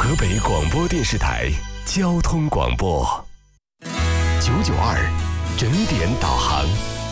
河北广播电视台交通广播992整点导航。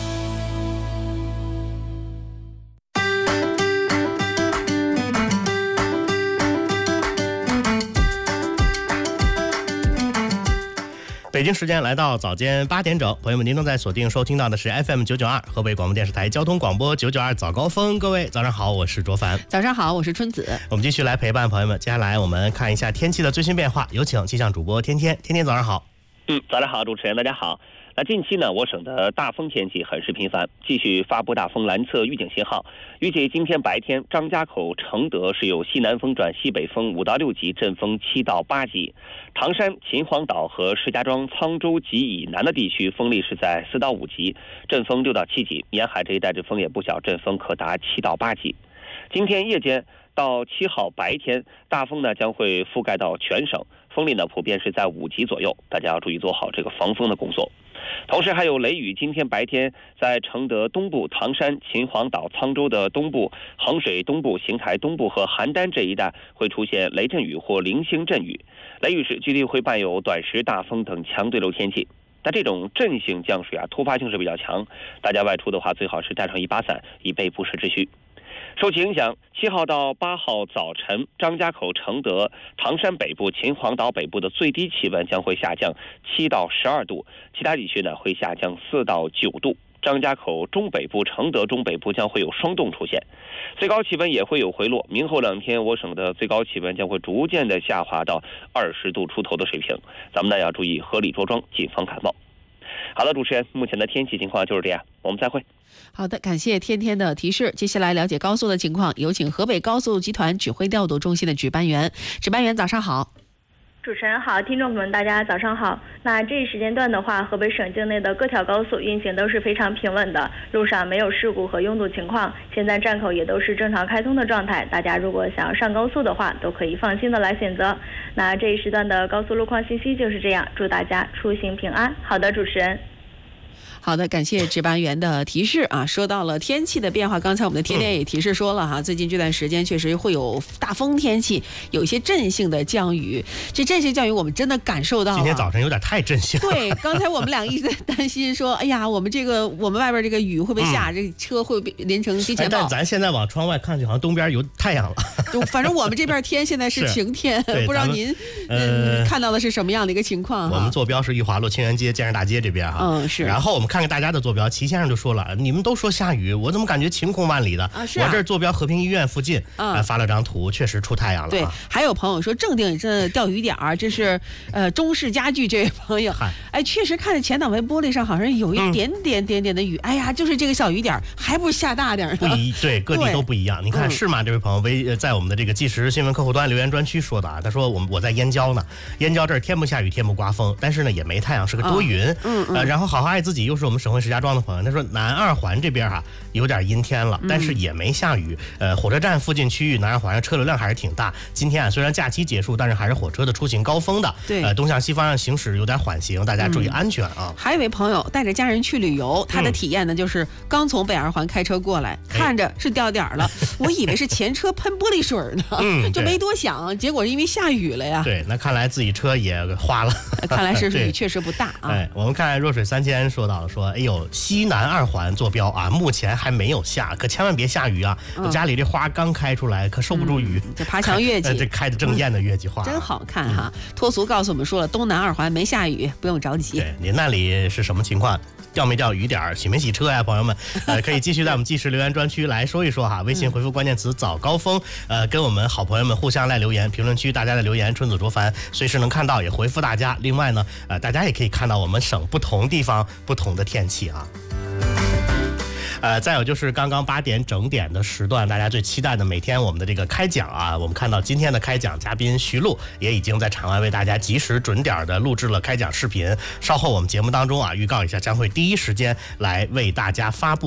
北京时间来到早间8点整，朋友们，您正在锁定收听到的是 FM 992河北广播电视台交通广播992早高峰。各位早上好，我是卓凡。 早上好，我是春子。 我们继续来陪伴朋友们，接下来我们看一下天气的最新变化，有请气象主播天天。天天早上好。 早上好，主持人大家好。那近期呢，我省的大风天气很是频繁，继续发布大风蓝色预警信号。预计今天白天，张家口、承德是有西南风转西北风5到6级，阵风7到8级；唐山、秦皇岛和石家庄、沧州及以南的地区风力是在4到5级，阵风6到7级；沿海这一带这风也不小，阵风可达7到8级。今天夜间到7号白天，大风呢将会覆盖到全省，风力呢普遍是在5级左右，大家要注意做好这个防风的工作。同时还有雷雨，今天白天在承德东部、唐山、秦皇岛、沧州的东部、衡水东部、邢台东部和邯郸这一带会出现雷阵雨或零星阵雨，雷雨时局地会伴有短时大风等强对流天气。但这种阵性降水突发性是比较强，大家外出的话最好是带上一把伞，以备不时之需。受其影响，7号到8号早晨，张家口、承德、唐山北部、秦皇岛北部的最低气温将会下降7到12度，其他地区呢会下降4到9度。张家口中北部、承德中北部将会有霜冻出现，最高气温也会有回落。明后2天，我省的最高气温将会逐渐的下滑到20度出头的水平，咱们呢要注意合理着装，谨防感冒。好的，主持人，目前的天气情况就是这样，我们再会。 好的，感谢天天的提示。接下来了解高速的情况，有请河北高速集团指挥调度中心的值班员。值班员早上好。 主持人好，听众朋友们大家早上好。那这一时间段的话，河北省境内的各条高速运行都是非常平稳的，路上没有事故和拥堵情况，现在站口也都是正常开通的状态，大家如果想要上高速的话，都可以放心的来选择。那这一时段的高速路况信息就是这样，祝大家出行平安。好的，主持人。 好的，感谢值班员的提示啊。说到了天气的变化，刚才我们的天天也提示说了哈，最近这段时间确实会有大风天气，有一些阵性的降雨。这阵性降雨我们真的感受到了。 今天早晨有点太阵性。 对，刚才我们两个一直在担心说，哎呀，我们外边这个雨会不会下，这车会不会淋成提前报。 但咱现在往窗外看去，好像东边有太阳了。 就反正我们这边天现在是晴天，不知道您看到的是什么样的一个情况哈。 我们坐标是裕华路、清源街、建设大街这边哈。 是。 然后我们看看大家的坐标，齐先生就说了，你们都说下雨，我怎么感觉晴空万里的？我这坐标和平医院附近，发了张图，确实出太阳了。 对，还有朋友说正定这钓鱼点这是中式家具这位朋友，确实看着前挡风玻璃上好像有一点点的雨，哎呀，就是这个小雨点，还不如下大点呢。 对，各地都不一样。你看是吗？这位朋友在我们的这个即时新闻客户端留言专区说的啊，他说我在燕郊呢，燕郊这儿天不下雨天不刮风，但是呢也没太阳，是个多云。然后好好爱自己又是我们省会石家庄的朋友，他说南二环这边有点阴天了，但是也没下雨。火车站附近区域南二环上车流量还是挺大。今天虽然假期结束，但是还是火车的出行高峰的。 对， 东向西方向行驶有点缓行，大家注意安全啊。 还有一位朋友带着家人去旅游，他的体验呢就是刚从北二环开车过来，看着是掉点了，我以为是前车喷玻璃水呢，就没多想，结果是因为下雨了呀。 对，那看来自己车也花了。 看来是雨确实不大啊。 我们看弱水3000说到了说，哎呦，西南二环坐标目前还没有下，可千万别下雨啊！我家里这花刚开出来，可受不住雨。 这爬墙月季， 这开的正艳的月季花， 真好看哈。托俗告诉我们说了，东南二环没下雨，不用着急。 对，您那里是什么情况？掉没掉雨点，洗没洗车呀，朋友们？可以继续在我们即时留言专区来说一说哈。微信回复关键词早高峰，跟我们好朋友们互相来留言，评论区大家的留言，春子卓凡随时能看到，也回复大家。另外呢，大家也可以看到我们省不同地方不同的天气啊。再有就是刚刚8点整点的时段，大家最期待的每天我们的这个开讲啊，我们看到今天的开讲嘉宾徐璐也已经在场外为大家及时准点的录制了开讲视频，稍后我们节目当中预告一下，将会第一时间来为大家发布。